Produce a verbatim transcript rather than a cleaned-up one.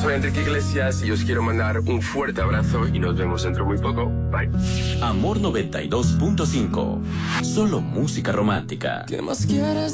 soy Enrique Iglesias y os quiero mandar un fuerte abrazo y nos vemos dentro muy poco. Bye. Amor noventa y dos punto cinco. Solo música romántica. ¿Qué más quieres?